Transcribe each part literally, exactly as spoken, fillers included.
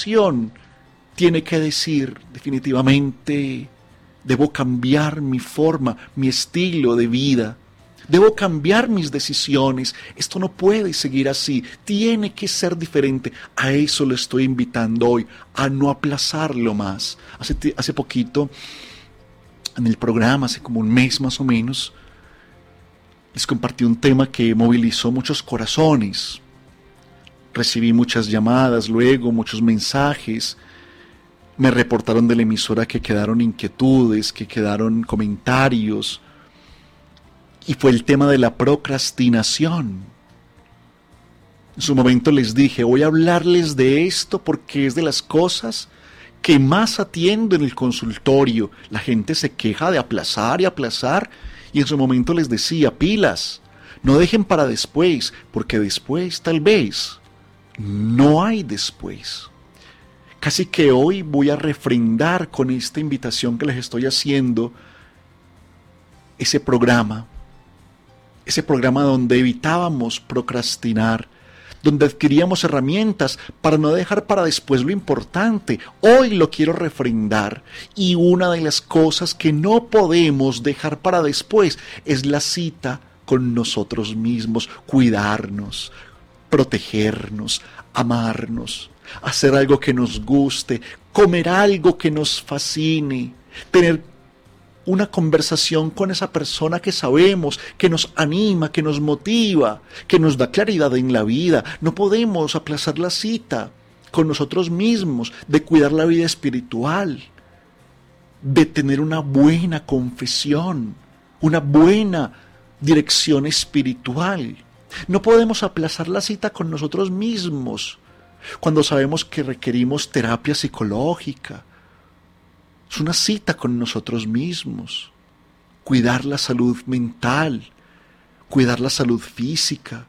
invitación tiene que decir definitivamente, debo cambiar mi forma, mi estilo de vida. Debo cambiar mis decisiones. Esto no puede seguir así. Tiene que ser diferente. A eso lo estoy invitando hoy, a no aplazarlo más. Hace, hace poquito, en el programa, hace como un mes más o menos, les compartí un tema que movilizó muchos corazones. Recibí muchas llamadas, luego muchos mensajes. Me reportaron de la emisora que quedaron inquietudes, que quedaron comentarios. Y fue el tema de la procrastinación. En su momento les dije, voy a hablarles de esto porque es de las cosas que más atiendo en el consultorio. La gente se queja de aplazar y aplazar. Y en su momento les decía, pilas, no dejen para después, porque después tal vez no hay después. Casi que hoy voy a refrendar con esta invitación que les estoy haciendo ese programa. Ese programa donde evitábamos procrastinar, donde adquiríamos herramientas para no dejar para después lo importante. Hoy lo quiero refrendar y una de las cosas que no podemos dejar para después es la cita con nosotros mismos, cuidarnos, protegernos, amarnos, hacer algo que nos guste, comer algo que nos fascine, tener una conversación con esa persona que sabemos, que nos anima, que nos motiva, que nos da claridad en la vida. No podemos aplazar la cita con nosotros mismos, de cuidar la vida espiritual, de tener una buena confesión, una buena dirección espiritual. No podemos aplazar la cita con nosotros mismos cuando sabemos que requerimos terapia psicológica. Es una cita con nosotros mismos, cuidar la salud mental, cuidar la salud física,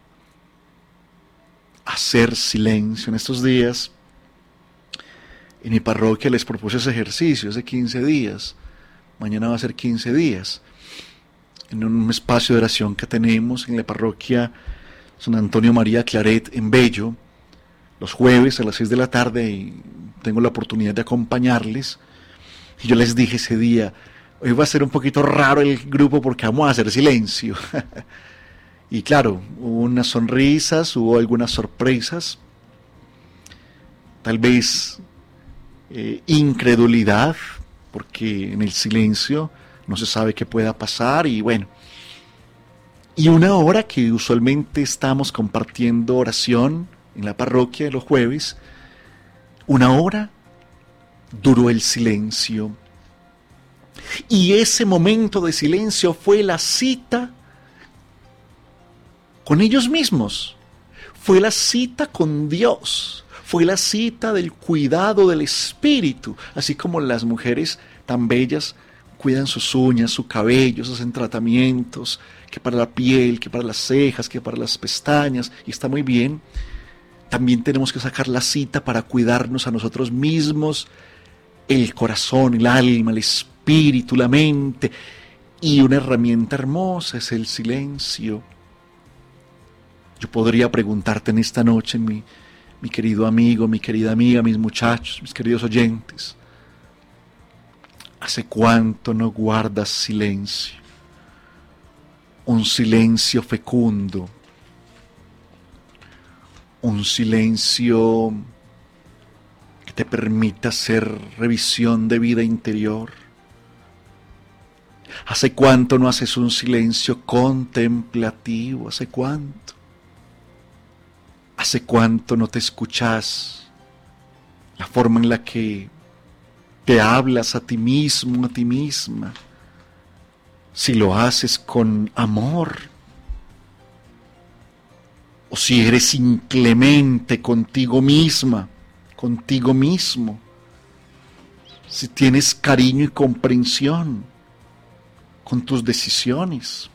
hacer silencio. En estos días, en mi parroquia les propuse ese ejercicio hace quince días, mañana va a ser quince días, en un espacio de oración que tenemos en la parroquia San Antonio María Claret en Bello, los jueves a las seis de la tarde, y tengo la oportunidad de acompañarles. Y yo les dije ese día, hoy va a ser un poquito raro el grupo porque vamos a hacer silencio. Y claro, hubo unas sonrisas, hubo algunas sorpresas, tal vez eh, incredulidad, porque en el silencio no se sabe qué pueda pasar y bueno. Y una hora que usualmente estamos compartiendo oración en la parroquia los jueves, una hora duró el silencio. Y ese momento de silencio fue la cita con ellos mismos. Fue la cita con Dios. Fue la cita del cuidado del espíritu. Así como las mujeres tan bellas cuidan sus uñas, su cabello, hacen tratamientos, que para la piel, que para las cejas, que para las pestañas, y está muy bien. También tenemos que sacar la cita para cuidarnos a nosotros mismos, el corazón, el alma, el espíritu, la mente. Y una herramienta hermosa es el silencio. Yo podría preguntarte en esta noche, mi, mi querido amigo, mi querida amiga, mis muchachos, mis queridos oyentes, ¿hace cuánto no guardas silencio? Un silencio fecundo, un silencio que te permita hacer revisión de vida interior. ¿Hace cuánto no haces un silencio contemplativo? ¿Hace cuánto? ¿Hace cuánto no te escuchas la forma en la que te hablas a ti mismo, a ti misma? Si lo haces con amor, o si eres inclemente contigo misma, contigo mismo, si tienes cariño y comprensión con tus decisiones,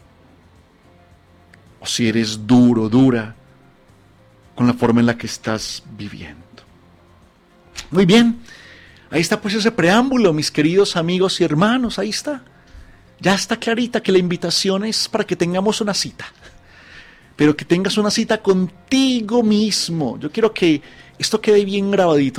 o si eres duro, dura, con la forma en la que estás viviendo. Muy bien, ahí está pues ese preámbulo, mis queridos amigos y hermanos, ahí está. Ya está clarita que la invitación es para que tengamos una cita, pero que tengas una cita contigo mismo. Yo quiero que esto quede bien grabadito.